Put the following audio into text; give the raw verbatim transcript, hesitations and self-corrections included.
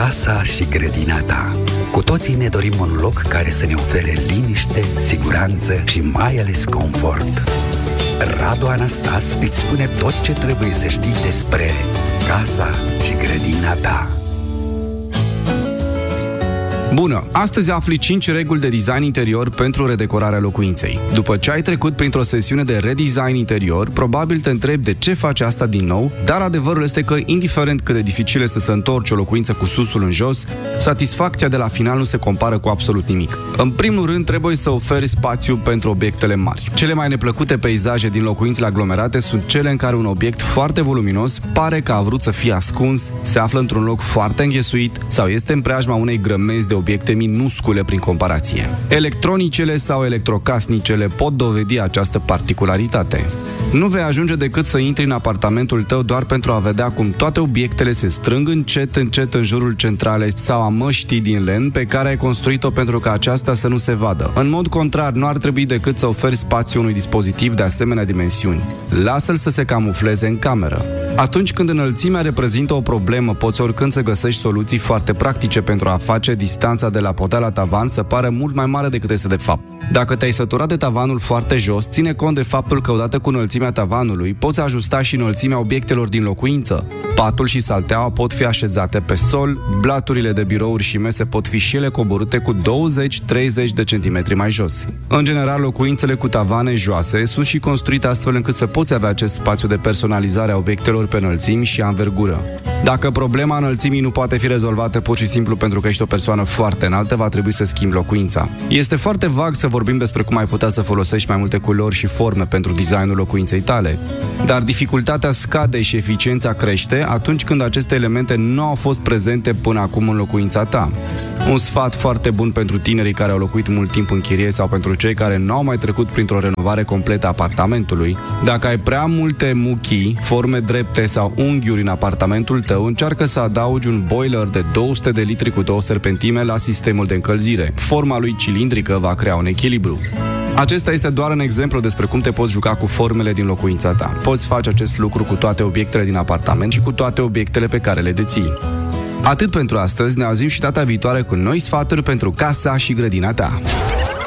Casa și grădina ta. Cu toții ne dorim un loc care să ne ofere liniște, siguranță și mai ales confort. Radu Anastas îți spune tot ce trebuie să știi despre casa și grădina ta. Bună! Astăzi afli cinci reguli de design interior pentru redecorarea locuinței. După ce ai trecut printr-o sesiune de redesign interior, probabil te întrebi de ce faci asta din nou, dar adevărul este că, indiferent cât de dificil este să întorci o locuință cu susul în jos, satisfacția de la final nu se compară cu absolut nimic. În primul rând, trebuie să oferi spațiu pentru obiectele mari. Cele mai neplăcute peisaje din locuințele aglomerate sunt cele în care un obiect foarte voluminos pare că a vrut să fie ascuns, se află într-un loc foarte înghesuit sau este în preajma unei grămezi de obiecte minuscule prin comparație. Electronicele sau electrocasnicele pot dovedi această particularitate. Nu vei ajunge decât să intri în apartamentul tău doar pentru a vedea cum toate obiectele se strâng încet, încet în jurul centralei sau a măștii din lemn pe care ai construit-o pentru ca aceasta să nu se vadă. În mod contrar, nu ar trebui decât să oferi spațiu unui dispozitiv de asemenea dimensiuni. Lasă-l să se camufleze în cameră. Atunci când înălțimea reprezintă o problemă, poți oricând să găsești soluții foarte practice pentru a face distanța de la podea la tavan să pară mult mai mare decât este de fapt. Dacă te-ai săturat de tavanul foarte jos, ține cont de faptul că odată cu înălțimea tavanului, poți ajusta și înălțimea obiectelor din locuință. Patul și salteaua pot fi așezate pe sol, blaturile de birouri și mese pot fi și ele coborâte cu douăzeci treizeci de centimetri mai jos. În general, locuințele cu tavane joase sunt și construite astfel încât să poți avea acest spațiu de personalizare a obiectelor pe înălțimi și anvergură. Dacă problema înălțimii nu poate fi rezolvată pur și simplu pentru că ești o persoană foarte înaltă, va trebui să schimbi locuința. Este foarte vag să vorbim despre cum ai putea să folosești mai multe culori și forme pentru designul locuinței tale, dar dificultatea scade și eficiența crește atunci când aceste elemente nu au fost prezente până acum în locuința ta. Un sfat foarte bun pentru tinerii care au locuit mult timp în chirie sau pentru cei care nu au mai trecut printr-o renovare completă a apartamentului: dacă ai prea multe muchii, forme drepte sau unghiuri în apartamentul tău, încearcă să adaugi un boiler de două sute de litri cu două serpentime la sistemul de încălzire. Forma lui cilindrică va crea un echilibru. Acesta este doar un exemplu despre cum te poți juca cu formele din locuința ta. Poți face acest lucru cu toate obiectele din apartament și cu toate obiectele pe care le deții. Atât pentru astăzi, ne auzim și data viitoare cu noi sfaturi pentru casa și grădina ta.